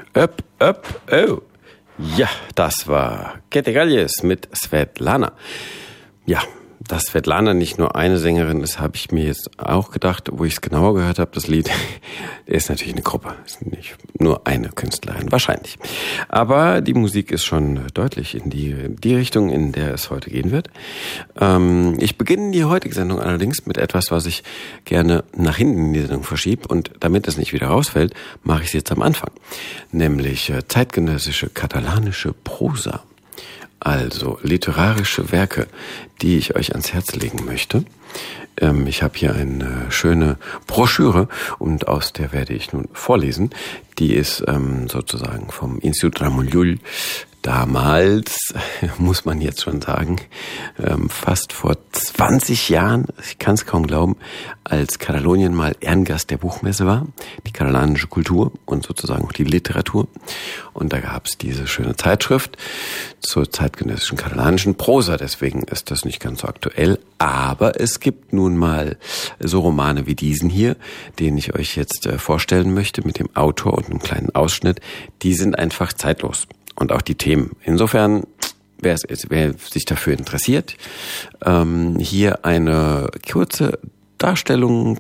Oh. Ja, das war Kete Galles mit Svetlana. Ja, dass Svetlana nicht nur eine Sängerin ist, habe ich mir jetzt auch gedacht, wo ich es genauer gehört habe, das Lied ist natürlich eine Gruppe, ist nicht nur eine Künstlerin, wahrscheinlich. Aber die Musik ist schon deutlich in die Richtung, in der es heute gehen wird. Ich beginne die heutige Sendung allerdings mit etwas, was ich gerne nach hinten in die Sendung verschiebe, und damit es nicht wieder rausfällt, mache ich es jetzt am Anfang, nämlich zeitgenössische katalanische Prosa. Also literarische Werke, die ich euch ans Herz legen möchte. Ich habe hier eine schöne Broschüre und aus der werde ich nun vorlesen. Die ist sozusagen vom Institut Ramon Llull. Damals, muss man jetzt schon sagen, fast vor 20 Jahren, ich kann es kaum glauben, als Katalonien mal Ehrengast der Buchmesse war, die katalanische Kultur und sozusagen auch die Literatur. Und da gab es diese schöne Zeitschrift zur zeitgenössischen katalanischen Prosa. Deswegen ist das nicht ganz so aktuell. Aber es gibt nun mal so Romane wie diesen hier, den ich euch jetzt vorstellen möchte mit dem Autor und einem kleinen Ausschnitt. Die sind einfach zeitlos. Und auch die Themen. Insofern, wer sich dafür interessiert, hier eine kurze Darstellung,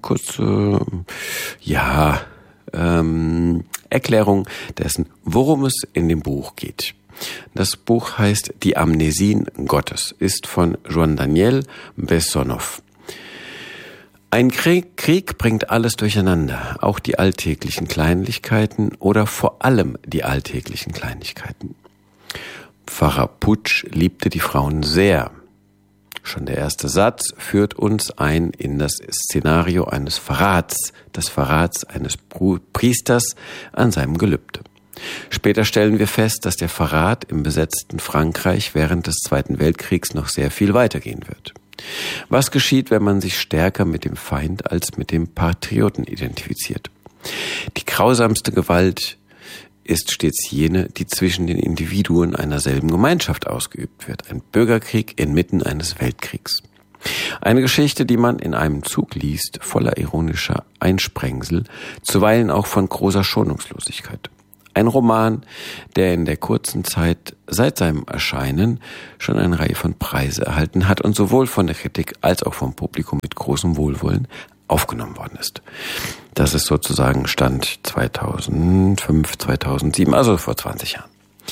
Erklärung dessen, worum es in dem Buch geht. Das Buch heißt Die Amnesien Gottes, ist von Joan Daniel Bessonov. Ein Krieg bringt alles durcheinander, auch die alltäglichen Kleinlichkeiten oder vor allem die alltäglichen Kleinlichkeiten. Pfarrer Puig liebte die Frauen sehr. Schon der erste Satz führt uns ein in das Szenario eines Verrats, des Verrats eines Priesters an seinem Gelübde. Später stellen wir fest, dass der Verrat im besetzten Frankreich während des Zweiten Weltkriegs noch sehr viel weitergehen wird. Was geschieht, wenn man sich stärker mit dem Feind als mit dem Patrioten identifiziert? Die grausamste Gewalt ist stets jene, die zwischen den Individuen einer selben Gemeinschaft ausgeübt wird. Ein Bürgerkrieg inmitten eines Weltkriegs. Eine Geschichte, die man in einem Zug liest, voller ironischer Einsprengsel, zuweilen auch von großer Schonungslosigkeit. Ein Roman, der in der kurzen Zeit seit seinem Erscheinen schon eine Reihe von Preisen erhalten hat und sowohl von der Kritik als auch vom Publikum mit großem Wohlwollen aufgenommen worden ist. Das ist sozusagen Stand 2005, 2007, also vor 20 Jahren.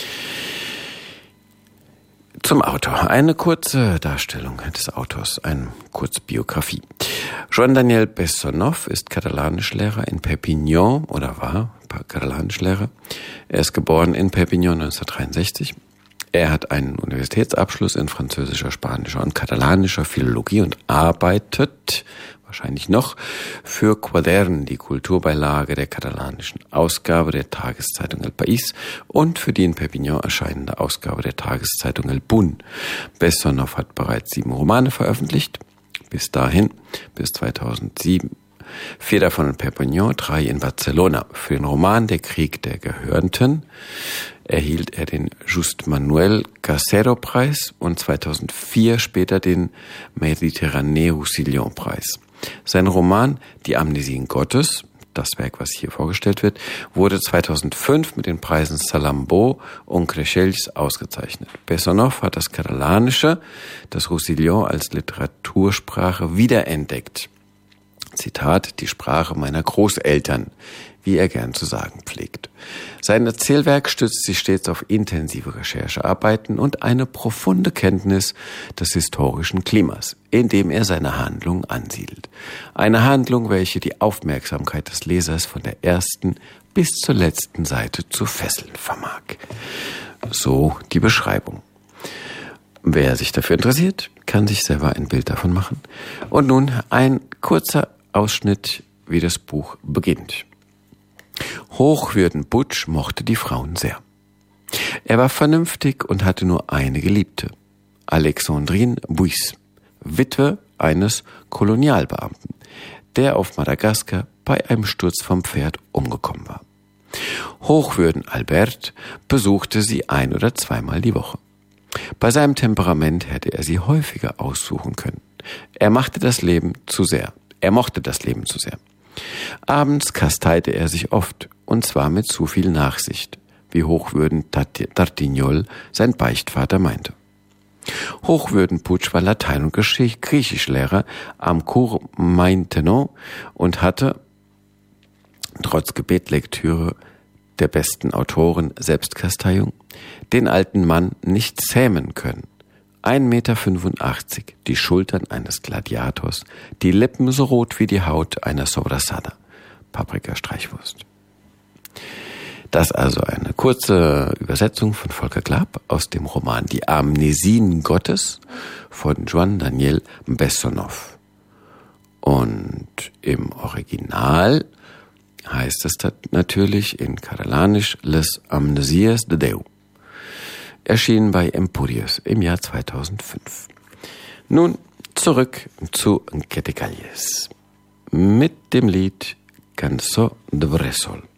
Zum Autor. Eine kurze Darstellung des Autors, eine Kurzbiografie. Joan Daniel Bessonov ist Katalanischlehrer in Perpignan oder war Katalanischlehrer. Er ist geboren in Perpignan 1963. Er hat einen Universitätsabschluss in französischer, spanischer und katalanischer Philologie und arbeitet wahrscheinlich noch für Quadern, die Kulturbeilage der katalanischen Ausgabe der Tageszeitung El País, und für die in Perpignan erscheinende Ausgabe der Tageszeitung El Punt. Bessonov hat bereits 7 Romane veröffentlicht, bis 2007. 4 davon in Perpignan, 3 in Barcelona. Für den Roman Der Krieg der Gehörnten erhielt er den Just Manuel Casero-Preis und 2004 später den Mediterranee-Roussillon-Preis. Sein Roman Die Amnesien Gottes, das Werk, was hier vorgestellt wird, wurde 2005 mit den Preisen Salammbô und Creixells ausgezeichnet. Bessonov hat das Katalanische, das Roussillon als Literatursprache wiederentdeckt. Zitat, die Sprache meiner Großeltern, wie er gern zu sagen pflegt. Sein Erzählwerk stützt sich stets auf intensive Recherchearbeiten und eine profunde Kenntnis des historischen Klimas, in dem er seine Handlung ansiedelt. Eine Handlung, welche die Aufmerksamkeit des Lesers von der ersten bis zur letzten Seite zu fesseln vermag. So die Beschreibung. Wer sich dafür interessiert, kann sich selber ein Bild davon machen. Und nun ein kurzer Ausschnitt, wie das Buch beginnt. Hochwürden Puig mochte die Frauen sehr. Er war vernünftig und hatte nur eine Geliebte, Alexandrine Buys, Witwe eines Kolonialbeamten, der auf Madagaskar bei einem Sturz vom Pferd umgekommen war. Hochwürden Albert besuchte sie 1- oder 2-mal die Woche. Bei seinem Temperament hätte er sie häufiger aussuchen können. Er mochte das Leben zu sehr. Abends kasteite er sich oft, und zwar mit zu viel Nachsicht. wie Hochwürden Tartignol sein Beichtvater meinte. Hochwürden Puig war Latein- und Griechischlehrer am Cours Maintenon und hatte, trotz Gebetlektüre der besten Autoren Selbstkasteiung, den alten Mann nicht zähmen können. 1,85 Meter, die Schultern eines Gladiators, die Lippen so rot wie die Haut einer Sobrasada, Paprikastreichwurst. Das also eine kurze Übersetzung von Volker Glab aus dem Roman Die Amnesien Gottes von Joan Daniel Bessonov. Und im Original heißt es natürlich in Katalanisch Les Amnesies de Déu. Erschienen bei Empúries im Jahr 2005. Nun zurück zu Quetegalles mit dem Lied Cançó de Bressol.